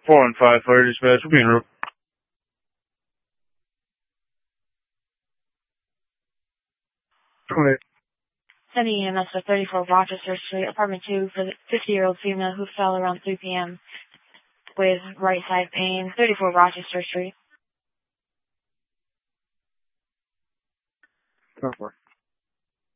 415 fire dispatch. We'll be en route. 28. Sending EMS to 34 Rochester Street, apartment 2, for the 50-year-old female who fell around 3 p.m. with right side pain, 34 Rochester Street. 24.